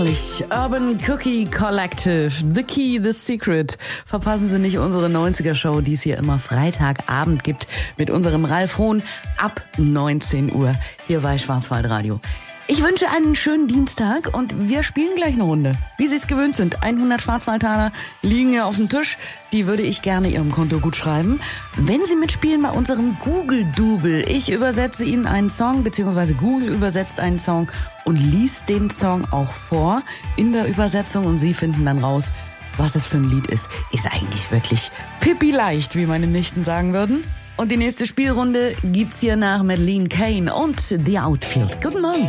Herrlich. Urban Cookie Collective. The Key, The Secret. Verpassen Sie nicht unsere 90er-Show, die es hier immer Freitagabend gibt, mit unserem Ralf Hohn ab 19 Uhr hier bei Schwarzwaldradio. Ich wünsche einen schönen Dienstag und wir spielen gleich eine Runde. Wie Sie es gewöhnt sind, 100 Schwarzwaldtaler liegen hier auf dem Tisch. Die würde ich gerne Ihrem Konto gut schreiben. Wenn Sie mitspielen bei unserem Google-Double, ich übersetze Ihnen einen Song, beziehungsweise Google übersetzt einen Song und liest den Song auch vor in der Übersetzung und Sie finden dann raus, was es für ein Lied ist. Ist eigentlich wirklich Pippi leicht, wie meine Nichten sagen würden. Und die nächste Spielrunde gibt's hier nach Madeleine Kane und The Outfield. Guten Morgen.